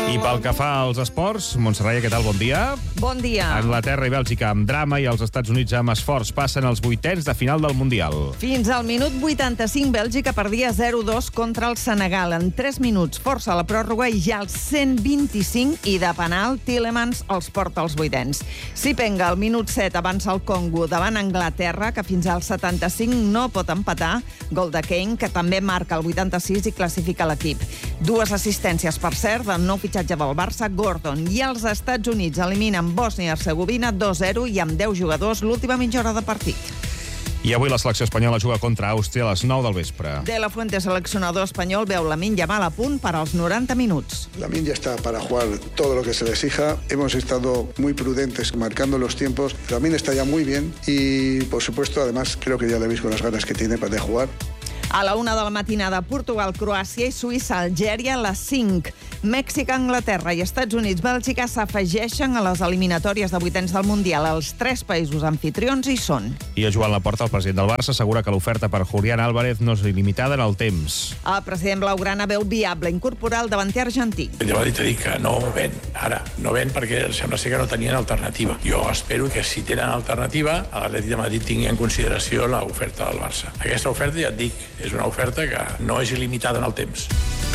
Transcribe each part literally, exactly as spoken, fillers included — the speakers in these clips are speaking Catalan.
I pel que fa als esports, Montserrat, què tal? Bon dia. Bon dia. Anglaterra i Bèlgica amb drama i els Estats Units amb esforç passen als vuitens de final del Mundial. Fins al minut vuitanta-cinc, Bèlgica perdia zero dos contra el Senegal. En tres minuts força la pròrroga i ja als cent vint-i-cinc i de penal, Tielemans els porta als vuitens. Sipenga, al minut set, avança el Congo davant Anglaterra, que fins al setanta-cinc no pot empatar. Gol de Kane, que també marca el vuitanta-sis i classifica l'equip. Dues assistències, per cert, del nou fitxatge del Barça, Gordon. I els Estats Units eliminen Bòsnia-Hercegovina dos zero i amb deu jugadors l'última mitja hora de partit. I avui la selecció espanyola juga contra Àustria a les nou del vespre. De la Fuente, seleccionador espanyol, veu Lamine Yamal a punt per als noranta minuts. Lamine ya está para jugar todo lo que se le exija. Hemos estado muy prudentes marcando los tiempos. Lamine está ya muy bien y, por supuesto, además, creo que ya le veis con las ganas que tiene para de jugar. A la una de la matinada, Portugal, Croàcia i Suïssa, Algèria, a les cinc. Mèxic, Anglaterra i Estats Units, Bèlgica s'afegeixen a les eliminatòries de vuitens del Mundial. Els tres països anfitrions hi són. I a Joan Laporta, el president del Barça, assegura que l'oferta per Julián Álvarez no és il·limitada en el temps. El president blaugrana veu viable incorporar el davanter argentí. Ja va dir que no ven, ara, no ven perquè sembla ser que no tenien alternativa. Jo espero que si tenen alternativa, l'Atlètic de Madrid tingui en consideració l'oferta del Barça. Aquesta oferta, ja et dic, és una oferta que no és il·limitada en el temps.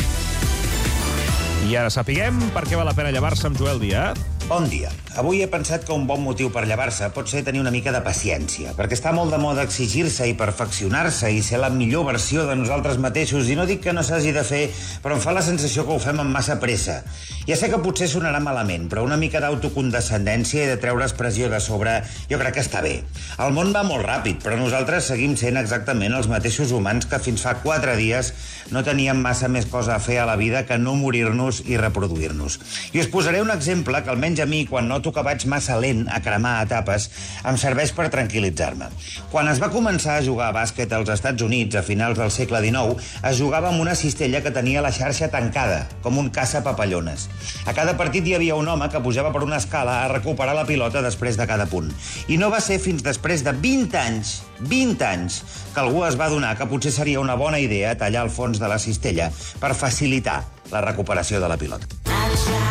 I ara sapiguem per què val la pena llevar-se amb Joel Díaz. Bon dia. Avui he pensat que un bon motiu per llevar-se pot ser tenir una mica de paciència, perquè està molt de moda exigir-se i perfeccionar-se i ser la millor versió de nosaltres mateixos, i no dic que no s'hagi de fer, però em fa la sensació que ho fem amb massa pressa. Ja sé que potser sonarà malament, però una mica d'autocondescendència i de treure expressió de sobre jo crec que està bé. El món va molt ràpid, però nosaltres seguim sent exactament els mateixos humans que fins fa quatre dies no teníem massa més cosa a fer a la vida que no morir-nos i reproduir-nos. I us posaré un exemple que almenys a mi, quan noto que vaig massa lent a cremar etapes, em serveix per tranquil·litzar-me. Quan es va començar a jugar a bàsquet als Estats Units a finals del segle dinou, es jugava amb una cistella que tenia la xarxa tancada, com un caça-papallones. A cada partit hi havia un home que pujava per una escala a recuperar la pilota després de cada punt. I no va ser fins després de vint anys, vint anys, que algú es va adonar que potser seria una bona idea tallar el fons de la cistella per facilitar la recuperació de la pilota.